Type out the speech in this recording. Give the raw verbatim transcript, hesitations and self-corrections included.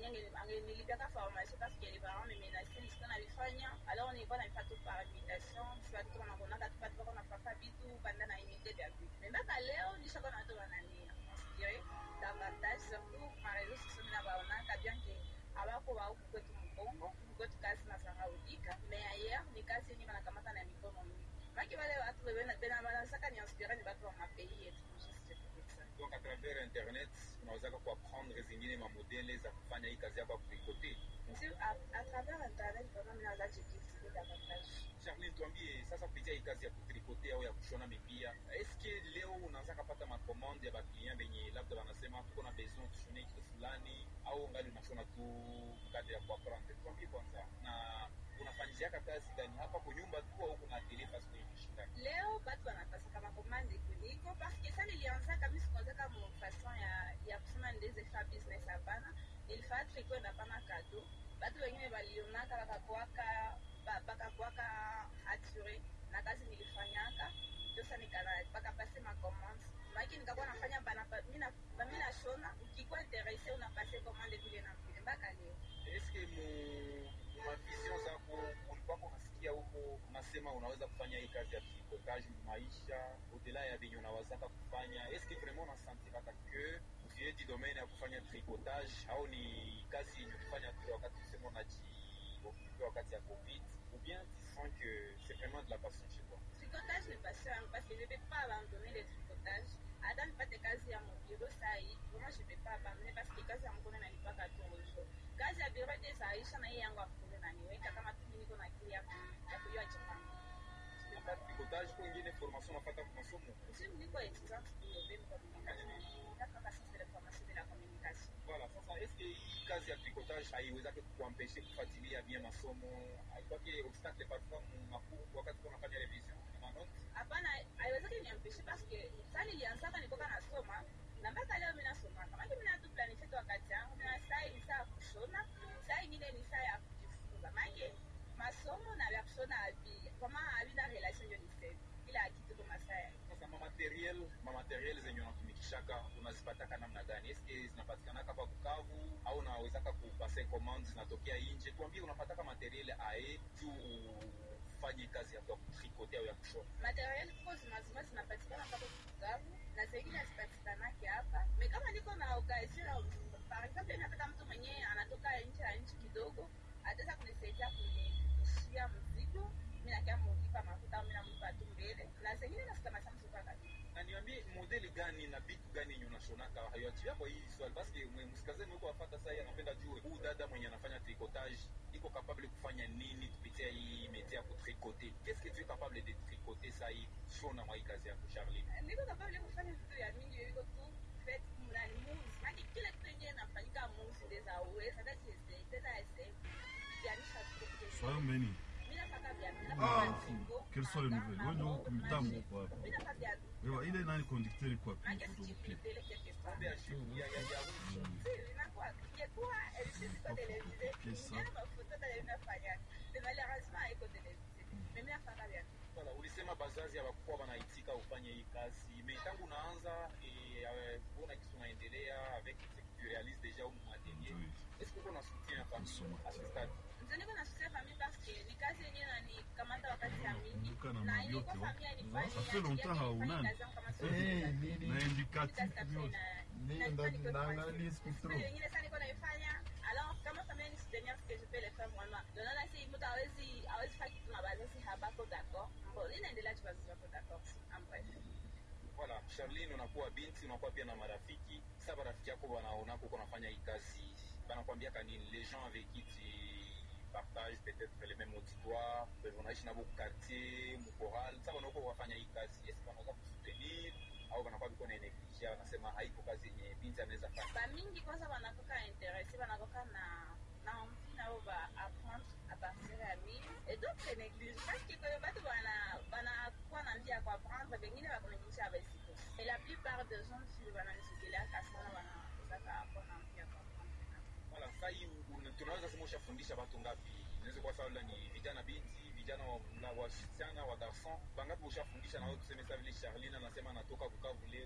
mwenye angenilipia formation parce que les parents me menaçaient nisiko nalifanya. Alors nilikuwa naifanya tu par imitation, si watu wanaonaka tu watu wako nafanya vitu banda na imite vya vitu. Mais mpaka leo nishakuwa na watu wanania considérer davantage surtout ma réseaux sociaux na baonaka bien que abako ba huko kwetu Mkongo, kwetu kazi na Saraudika, mais ailleurs ni kazi yenyewe wanakamata na mikono mingi. Maki wale watu wewe na tena wanasaka ni inspirer ni watu wa mapays yetu. Donc à travers internet unaweza kuapprendre zingine ma modele za kufanya hii kazi yako ya kutrikote. Si à, à travers internet vraiment mnaweza kujifunza davantage. Charline, tuambie sasa kupitia hii kazi ya kutrikote au ya kushona mipia, est-ce que leo unaanza kupata ma commande ya ba client benye labda wanasema tuko na besoin tushone kitu fulani au ngali unashona tu kadri ya kuapprendre? Tuambie kwanza, na unafanyia kazi gani hapa kwa nyumba tu au kuna telefa siku hizi? Leo batu wanapasa kama commande kuniko parce que ça nilianza kabisa kwanza kama façon ya ya kusema ndeze fa business hapana, ilifaa triko na pana kado batu wengine walionaka wakakwaka bakakwaka attiré na kazi nilifanyaka ndio sasa nikana paka passer ma commande maki nikakuwa nafanya bana mimi na mimi na shona ukikuwa intéressé una passer commande vile na vile mpaka leo. Est-ce que mu ma vision zako ulikuwa unasikia huko unasema unaweza kufanya hii kazi ya tricotage maisha au-delà ya binyo unaweza kufanya, est-ce que vraiment unasentira que usiye di domaine ya kufanya tricotage au ni kazi yenye kufanya tu wakati usema unaji wakati ya Covid ou bien tu sens que c'est vraiment de la passion chez toi? Tricotage n'est passion parce que je ne vais pas abandonner le tricotage. Adam pas de kazi ya mon bureau ça y vraiment je ne vais pas abandonner parce que kazi ya mkono na nipaka tu rojo. Kazi ya bureau de Saisha na yeye yangu afune na niweka kama tu niko na kile ya ya kujua chama. Kwa tricotage kwa ingine formation unapata kwa masomo? Si niko étudiante de même communication. Nataka kasi de formation de la communication. Voilà, sasa est-ce que hii kazi ya tricotage haiwezake kukuampeshe kufuatilia bien masomo? Haipaki obstacle parfois makuu wakati unafanya revision na notes? Hapana, haiwezaki niampeshe parce que ça nilianza nilikuwa nasoma na mpaka leo mimi nasoma. Kama mimi na tu planifier tu wakati yangu, mimi saa hii saa kushona, saa nyingine ni saa ya kujifunza. Maana masomo na kushona abi kama abi na relation yo ni same. Ila kitu kama saa. Sasa ma materiel, ma materiel zenye unatumikishaka unazipata namna gani? Est-ce que zinapatikana hapa Bukavu au unaweza kupase commandes zinatokea nje? Tuambie unapata kama materiel ae tu ufanye kazi ya kutrikote au ya kushona. Materiel kwa zimazima zinapatikana hapa Bukavu na zingine zinapatikana hapa. Mais kama niko na occasion par exemple napata mtu mwenyewe anatoka nje ya nchi kidogo, ataweza kunisaidia kunishia mzigo, mimi nakia mlipa mafuta mimi namlipa tu mbele. Na zingine nasema samsu kwa kazi. Na niambie modeli gani na bitu gani yenye unashonaka hayoachia kwa hii swali parce que msikazeni huko afata sasa anapenda jue huu dada mwenye anafanya tricotage iko capable kufanya nini kupitia hii métier ya kutricoter. Qu'est-ce que tu es capable de tricoter ça hii shona mwa kazi yako Charline? Niko capable kufanya vitu ya mingi yuko tu fait mnani moves. Maki kile kitu yenyewe nafanyika moves ndeza uweza hata siwezi tena ese. Yanisha tu. Soyo meni. Ah, quelles sont les nouvelles? Wewe ndio kumtambo kwa hapa. Wewe ile nani conducteur kwa pia ndio pia. Voilà, ulisema bazazi hawakuwa wanaitika ufanye hii kazi. Mais tangu unaanza eh kuona kitu kinaendelea avec ce que tu réalises déjà au atelier. Est-ce que kuna soutien hapa à ce stade? Ndio na soutien famille parce que ni kazi yenyewe na ni kamata wakati ya mingi na ilikuwa familia ni fanya. Ça fait longtemps haunani. Eh, nini? Na indicatif yote. Ndio ndio naangalia spectrum. Nyingine sana niko naifanya. Alors kama familia ni soutenir ce que je peux le faire moi. Ndio na si mtu hawezi hawezi fanya kitu na bazazi hapa kwa d'accord. Bon, inaendelea tu bazazi wako d'accord. Après. Voilà, Charline unakuwa binti, unakuwa pia na marafiki. Sasa marafiki yako wanaona uko unafanya hii kazi. Banakwambia kanini les gens avec qui tu partages peut-être les mêmes auditoires, unaishi na beaucoup quartier, mkoral. Sasa wanakuwa wafanya hii kazi. Est-ce que wanaweza kusutenir au wanakuwa biko na negligence wanasema haiko kazi yenye binti anaweza fanya? Ba mingi kwanza wanakoka intéressé, wanakoka na na envie na ba apprendre à partir ya mimi. Et donc c'est négligé parce que kwa watu wana wana kwa na njia kwa apprendre wengine wako na njia basi. Et la plupart des gens qui wananisikiliza kasema wana sasa hapo na njia kwa apprendre. Voilà, sasa hii tunaweza sema ushafundisha watu ngapi? Inaweza kuwa sawa ni vijana binti, vijana wa wasichana wa garçon. Bangapi ushafundisha na wewe kusema sasa vile Charline anasema anatoka Bukavu leo